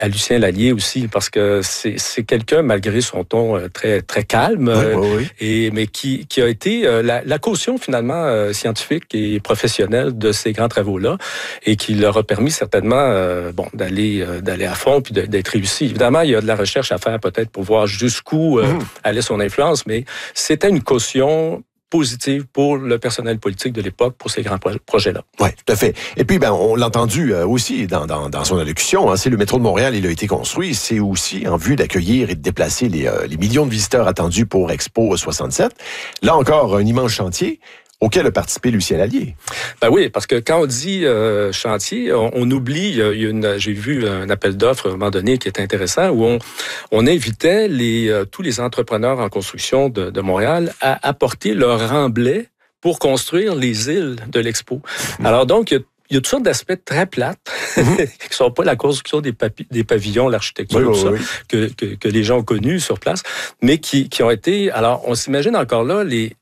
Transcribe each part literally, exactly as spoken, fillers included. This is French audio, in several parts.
à Lucien Lallier aussi, parce que c'est, c'est quelqu'un, malgré son ton euh, très très calme, oui, euh, oui, oui. et mais qui qui a été euh, la, la caution finalement euh, scientifique et professionnelle de ces grands travaux-là, et qui leur a permis certainement euh, bon d'aller euh, d'aller à fond puis de, d'être réussi. Évidemment, il y a de la recherche à faire peut-être pour voir jusqu'où euh, mmh. allait son influence, mais c'était une caution positive pour le personnel politique de l'époque, pour ces grands pro- projets-là. Oui, tout à fait. Et puis, ben, on l'a entendu euh, aussi dans, dans, dans son allocution, hein, c'est le métro de Montréal, il a été construit, c'est aussi en vue d'accueillir et de déplacer les, euh, les millions de visiteurs attendus pour Expo soixante-sept. Là encore, un immense chantier auquel a participé Lucien Lallier. Ben oui, parce que quand on dit euh, chantier, on, on oublie, il y a une, j'ai vu un appel d'offres à un moment donné qui est intéressant, où on, on invitait les, euh, tous les entrepreneurs en construction de, de Montréal à apporter leur remblai pour construire les îles de l'Expo. Mmh. Alors donc, il y a Il y a toutes sortes d'aspects très plates, mmh. qui ne sont pas la construction des, papi- des pavillons, l'architecture, oui, tout oui, ça, oui. Que, que, que les gens ont connu sur place, mais qui, qui ont été... Alors, on s'imagine encore là les...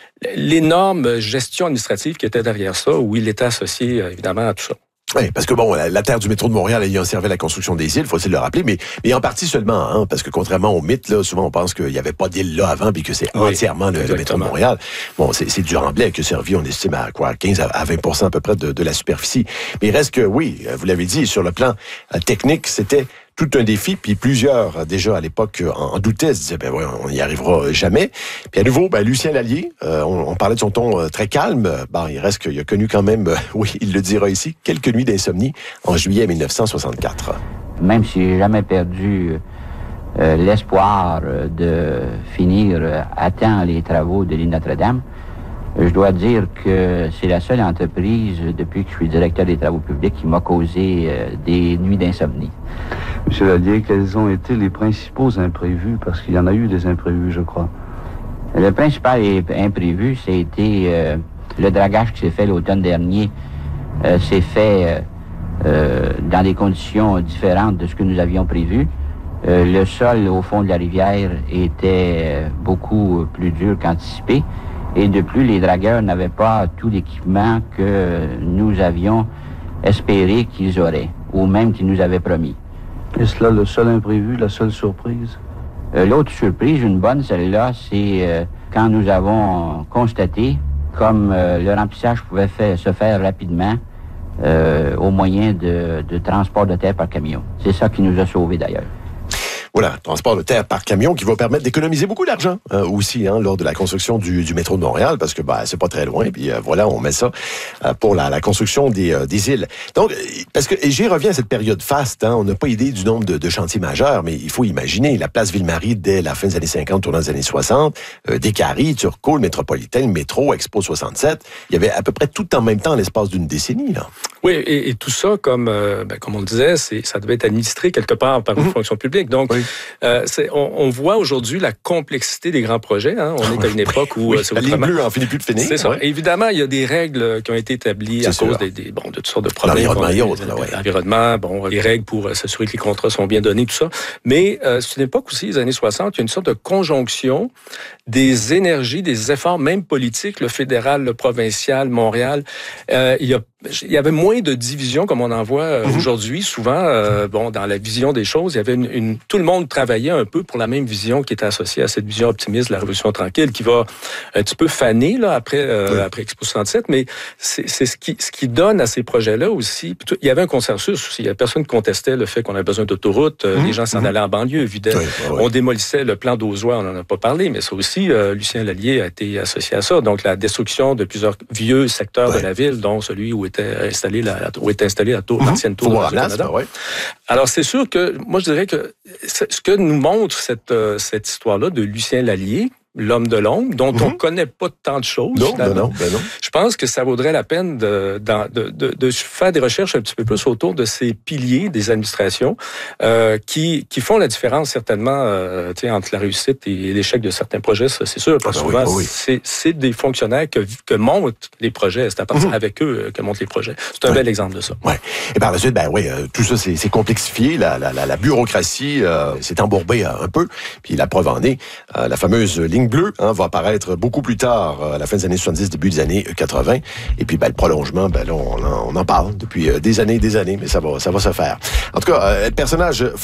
l'énorme gestion administrative qui était derrière ça, où il était associé, évidemment, à tout ça. Oui, parce que bon, la, la terre du métro de Montréal ayant servi à la construction des îles, faut-il le rappeler, mais, mais en partie seulement, hein, parce que contrairement au mythe, là, souvent on pense qu'il n'y avait pas d'île là avant, puis que c'est oui, entièrement le, le métro de Montréal. Bon, c'est, c'est du remblai qui a servi, on estime à quoi, quinze à vingt pour cent à peu près de, de la superficie. Mais il reste que, oui, vous l'avez dit, sur le plan euh, technique, c'était tout un défi, puis plusieurs, déjà à l'époque, en, en doutaient, se disaient, ben ouais, on n'y arrivera jamais. Puis à nouveau, ben, Lucien Lallier, euh, on, on parlait de son ton euh, très calme, ben, il reste qu'il a connu quand même, euh, oui, il le dira ici, quelques nuits d'insomnie en juillet dix-neuf cent soixante-quatre. Même si j'ai jamais perdu euh, l'espoir de finir à temps les travaux de l'île Notre-Dame, je dois dire que c'est la seule entreprise, depuis que je suis directeur des travaux publics, qui m'a causé euh, des nuits d'insomnie. Monsieur Lallier, quels ont été les principaux imprévus? Parce qu'il y en a eu des imprévus, je crois. Le principal imprévu, c'était euh, le dragage qui s'est fait l'automne dernier. Euh, s'est fait euh, euh, dans des conditions différentes de ce que nous avions prévu. Euh, le sol au fond de la rivière était beaucoup plus dur qu'anticipé. Et de plus, les dragueurs n'avaient pas tout l'équipement que nous avions espéré qu'ils auraient, ou même qu'ils nous avaient promis. Est-ce là le seul imprévu, la seule surprise? Euh, l'autre surprise, une bonne, celle-là, c'est euh, quand nous avons constaté comme euh, le remplissage pouvait faire, se faire rapidement euh, au moyen de, de transport de terre par camion. C'est ça qui nous a sauvés d'ailleurs. Voilà, transport de terre par camion qui va permettre d'économiser beaucoup d'argent euh, aussi hein, lors de la construction du, du métro de Montréal, parce que bah c'est pas très loin. Et puis euh, voilà, on met ça euh, pour la, la construction des, euh, des îles. Donc, parce que et j'y reviens à cette période faste. Hein, on n'a pas idée du nombre de, de chantiers majeurs, mais il faut imaginer la place Ville-Marie dès la fin des années cinquante, tournant des années soixante, euh, Descaries, Turcot, le Métropolitain, le métro, Expo soixante-sept. Il y avait à peu près tout en même temps, en l'espace d'une décennie là. Oui, et, et tout ça, comme euh, ben, comme on le disait, c'est ça devait être administré quelque part par une mmh. fonction publique. Donc oui. Euh, c'est, on, on voit aujourd'hui la complexité des grands projets. Hein. On est à une époque où... Oui, euh, c'est la ligne bleue en finit plus de finir. C'est ça. Ouais. Évidemment, il y a des règles qui ont été établies c'est à sûr. cause des, des, bon, de toutes sortes de problèmes. L'environnement et autres. Là, ouais. L'environnement, bon, les règles pour euh, s'assurer que les contrats sont bien donnés, tout ça. Mais euh, c'est une époque aussi, les années soixante, il y a une sorte de conjonction des énergies, des efforts, même politiques, le fédéral, le provincial, Montréal. Euh, il y a Il y avait moins de divisions comme on en voit euh, mm-hmm. aujourd'hui. Souvent, euh, bon, dans la vision des choses, il y avait une, une, tout le monde travaillait un peu pour la même vision qui était associée à cette vision optimiste de la Révolution tranquille, qui va un petit peu faner là après euh, oui. après Expo soixante-sept. Mais c'est, c'est ce qui ce qui donne à ces projets-là aussi. Il y avait un consensus aussi. Il y a personne qui contestait le fait qu'on avait besoin d'autoroutes. Mm-hmm. Les gens s'en allaient en banlieue, évidemment. Oui, oui, oui. On démolissait le plan d'Auzois, on n'en a pas parlé, mais ça aussi, euh, Lucien Lallier a été associé à ça. Donc la destruction de plusieurs vieux secteurs oui. de la ville, dont celui où était installée la, où était installée la tour, mmh. l'ancienne tour de Radio-Canada. Ouais. Alors, c'est sûr que, moi, je dirais que ce que nous montre cette, euh, cette histoire-là de Lucien Lallier, l'homme de l'ombre, dont mmh. on connaît pas tant de choses. Non, ben non, ben non. Je pense que ça vaudrait la peine de, de, de, de faire des recherches un petit peu plus autour de ces piliers des administrations euh, qui, qui font la différence certainement euh, entre la réussite et l'échec de certains projets. Ça, c'est sûr, parce que ah, souvent, oui, oui. C'est, c'est des fonctionnaires que, que montent les projets. C'est à partir mmh. avec eux que montent les projets. C'est un ouais. bel exemple de ça. Ouais. Et par la suite, ben oui, euh, tout ça, c'est, c'est complexifié. La, la, la, la bureaucratie euh, s'est embourbée euh, un peu. Puis la preuve en est, euh, la fameuse ligne ligne bleue hein, va apparaître beaucoup plus tard, à la fin des années soixante-dix, début des années quatre-vingts. Et puis, ben, le prolongement, ben, là, on, on en parle depuis des années et des années, mais ça va, ça va se faire. En tout cas, euh, le personnage